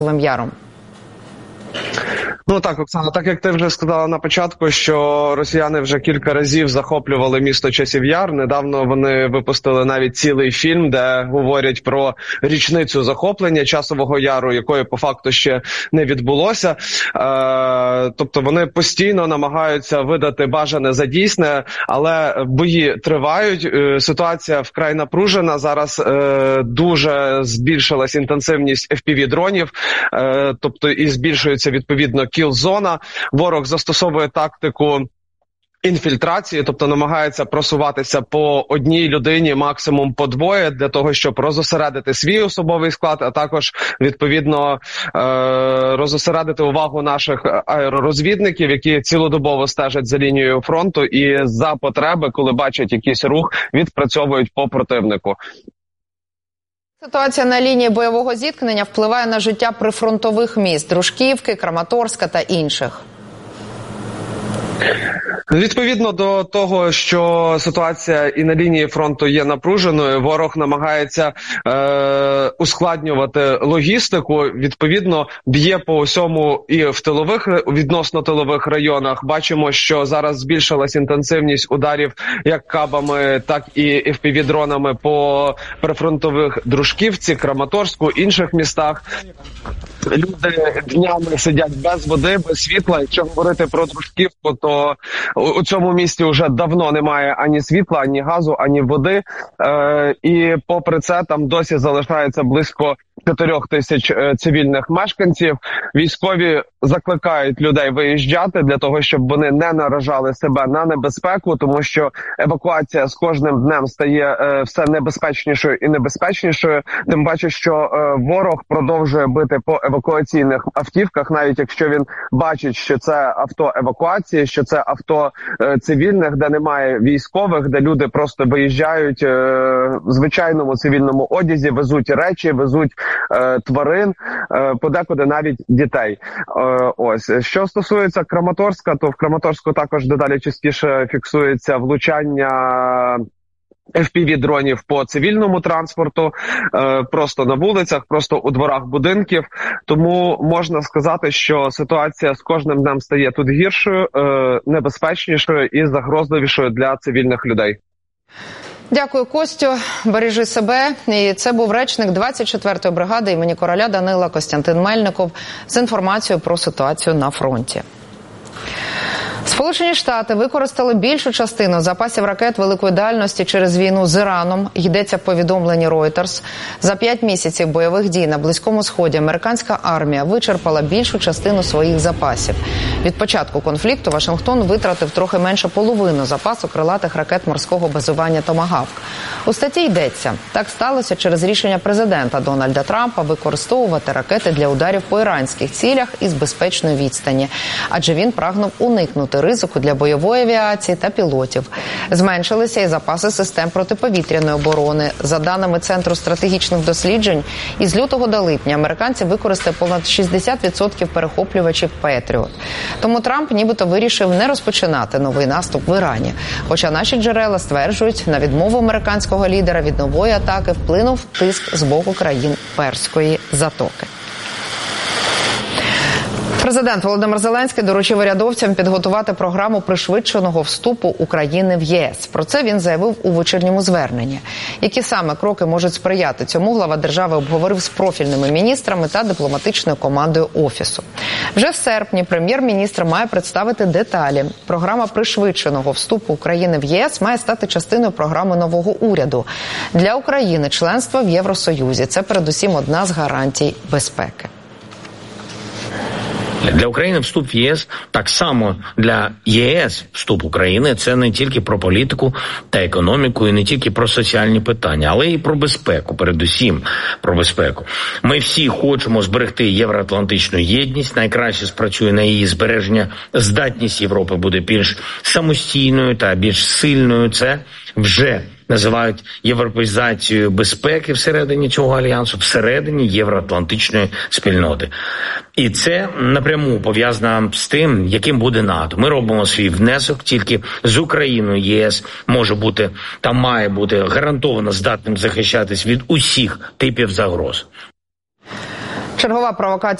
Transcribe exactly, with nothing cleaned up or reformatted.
Яром. Ну так, Оксана, так як ти вже сказала на початку, що росіяни вже кілька разів захоплювали місто Часів Яр. Недавно вони випустили навіть цілий фільм, де говорять про річницю захоплення Часового Яру, якої по факту ще не відбулося. Е, тобто вони постійно намагаються видати бажане за дійсне, але бої тривають. Е, ситуація вкрай напружена. Зараз е, дуже збільшилась інтенсивність еф пі ві-дронів, е, тобто і збільшується відповідно кіл-зона. Ворог застосовує тактику інфільтрації, тобто намагається просуватися по одній людині, максимум по двоє, для того, щоб розосередити свій особовий склад, а також, відповідно, розосередити увагу наших аеророзвідників, які цілодобово стежать за лінією фронту і за потреби, коли бачать якийсь рух, відпрацьовують по противнику. Ситуація на лінії бойового зіткнення впливає на життя прифронтових міст – Дружківки, Краматорська та інших. Відповідно до того, що ситуація і на лінії фронту є напруженою, ворог намагається е, ускладнювати логістику, відповідно б'є по усьому і в тилових, відносно тилових районах. Бачимо, що зараз збільшилась інтенсивність ударів як кабами, так і еф пі ві-дронами по прифронтових Дружківці, Краматорську, інших містах. Люди днями сидять без води, без світла. Якщо говорити про Дружківку, то у цьому місті вже давно немає ані світла, ані газу, ані води. Е, і попри це там досі залишається близько чотирьох тисяч цивільних мешканців. Військові закликають людей виїжджати для того, щоб вони не наражали себе на небезпеку, тому що евакуація з кожним днем стає е, все небезпечнішою і небезпечнішою. Тим паче, що е, ворог продовжує бити по евакуаційних автівках, навіть якщо він бачить, що це авто евакуації, що це авто е, цивільних, де немає військових, де люди просто виїжджають е, в звичайному цивільному одязі, везуть речі, везуть е, тварин, е, подекуди навіть дітей. Е, ось. Що стосується Краматорська, то в Краматорську також дедалі частіше фіксується влучання еф пі ві-дронів по цивільному транспорту, е, просто на вулицях, просто у дворах будинків. Тому можна сказати, що ситуація з кожним днем стає тут гіршою, е, небезпечнішою і загрозливішою для цивільних людей. Дякую, Костю. Бережи себе. І це був речник двадцять четвертої бригади імені Короля Данила Костянтин Мельников з інформацією про ситуацію на фронті. Сполучені Штати використали більшу частину запасів ракет великої дальності через війну з Іраном. Йдеться в повідомленні Reuters. За п'ять місяців бойових дій на Близькому Сході американська армія вичерпала більшу частину своїх запасів. Від початку конфлікту Вашингтон витратив трохи менше половину запасу крилатих ракет морського базування «Томагавк». У статті йдеться, так сталося через рішення президента Дональда Трампа використовувати ракети для ударів по іранських цілях із безпечної відстані, адже він прагнув уникнути ризику для бойової авіації та пілотів. Зменшилися і запаси систем протиповітряної оборони. За даними Центру стратегічних досліджень, із лютого до липня американці використали понад шістдесят відсотків перехоплювачів «Петріот». Тому Трамп нібито вирішив не розпочинати новий наступ в Ірані. Хоча наші джерела стверджують, на відмову американського лідера від нової атаки вплинув тиск з боку країн Перської затоки. Президент Володимир Зеленський доручив урядовцям підготувати програму пришвидшеного вступу України в ЄС. Про це він заявив у вечірньому зверненні. Які саме кроки можуть сприяти цьому, глава держави обговорив з профільними міністрами та дипломатичною командою Офісу. Вже в серпні прем'єр-міністр має представити деталі. Програма пришвидшеного вступу України в ЄС має стати частиною програми нового уряду. Для України членство в Євросоюзі – це передусім одна з гарантій безпеки. Для України вступ в ЄС, так само для ЄС вступ України – це не тільки про політику та економіку, і не тільки про соціальні питання, але і про безпеку, передусім про безпеку. Ми всі хочемо зберегти євроатлантичну єдність, найкраще спрацює на її збереження, здатність Європи буде більш самостійною та більш сильною. Це вже називають європеїзацією безпеки всередині цього альянсу, всередині євроатлантичної спільноти. І це напряму пов'язано з тим, яким буде НАТО. Ми робимо свій внесок, тільки з Україною ЄС може бути та має бути гарантовано здатним захищатись від усіх типів загроз. Чергова провокація